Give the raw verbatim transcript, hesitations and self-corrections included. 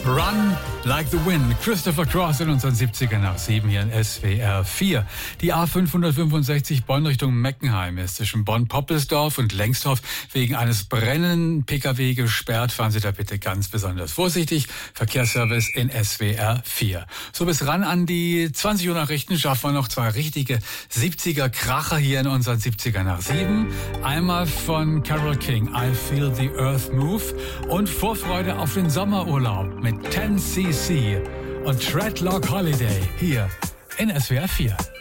Run Like the Wind. Christopher Cross in unseren siebziger nach sieben hier in S W R vier. Die A fünfhundertfünfundsechzig Bonn Richtung Meckenheim ist zwischen Bonn-Poppelsdorf und Lengsdorf wegen eines brennenden P K W gesperrt. Fahren Sie da bitte ganz besonders vorsichtig. Verkehrsservice in S W R vier. So, bis ran an die zwanzig Uhr Nachrichten schaffen wir noch zwei richtige siebziger Kracher hier in unseren siebziger nach sieben. Einmal von Carole King, I Feel the Earth Move, und Vorfreude auf den Sommerurlaub mit ten C C und Treadlock Holiday hier in S W R vier.